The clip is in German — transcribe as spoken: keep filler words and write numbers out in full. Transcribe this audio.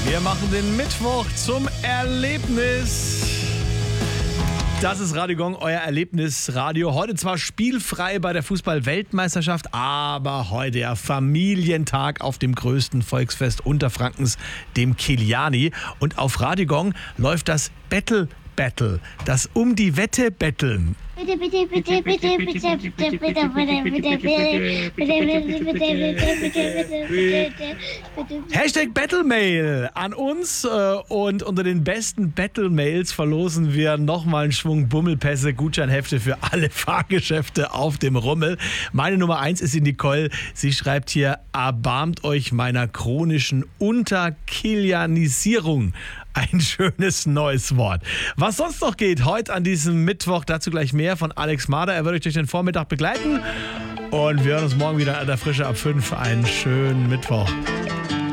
Wir machen den Mittwoch zum Erlebnis. Das ist Radio Gong, euer Erlebnisradio. Heute zwar spielfrei bei der Fußball-Weltmeisterschaft, aber heute ja Familientag auf dem größten Volksfest Unterfrankens, dem Kiliani. Und auf Radio Gong läuft das Battle Battle, das um die Wette betteln. Bitte, bitte, bitte, bitte, bitte, bitte, bitte, bitte, bitte, bitte, bitte. Hashtag Battlemail an uns und unter den besten Battlemails verlosen wir nochmal einen Schwung Bummelpässe, Gutscheinhefte für alle Fahrgeschäfte auf dem Rummel. Meine Nummer eins ist die Nicole. Sie schreibt hier: Erbarmt euch meiner chronischen Unterkilianisierung. Ein schönes neues Wort. Was sonst noch geht heute an diesem Mittwoch, dazu gleich mehr von Alex Mader. Er wird euch durch den Vormittag begleiten. Und wir hören uns morgen wieder an der Frische ab fünf. Einen schönen Mittwoch.